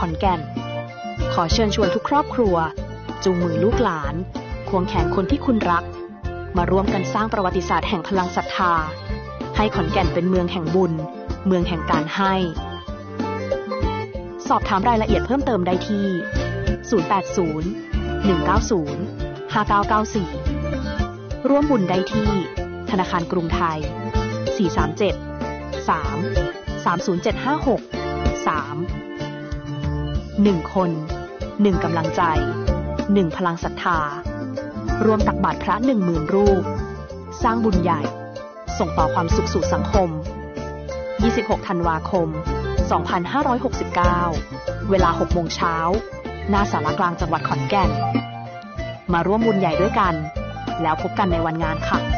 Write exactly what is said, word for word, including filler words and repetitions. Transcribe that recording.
อนแก่นขอเชิญชวนทุกครอบครัวจูงมือลูกหลานควงแขนคนที่คุณรักมาร่วมกันสร้างประวัติศาสตร์แห่งพลังศรัทธาให้ขอนแก่นเป็นเมืองแห่งบุญเมืองแห่งการให้สอบถามรายละเอียดเพิ่มเติมได้ที่ศูนย์ แปด ศูนย์ หนึ่ง เก้า ศูนย์ ห้า เก้า เก้า สี่ ร่วมบุญได้ที่ธนาคารกรุงไทยสี่ สาม เจ็ด สาม สาม ศูนย์ เจ็ด ห้า หก สาม หนึ่งคนหนึ่งกำลังใจหนึ่งพลังศรัทธารวมตักบาตรพระ หนึ่งหมื่น รูปสร้างบุญใหญ่ส่งต่อความสุขสู่สังคมยี่สิบหกธันวาคมสองพันห้าร้อยหกสิบเก้าเวลา หกโมงเช้าหน้าศาลากลางจังหวัดขอนแก่นมาร่วมบุญใหญ่ด้วยกันแล้วพบกันในวันงานค่ะ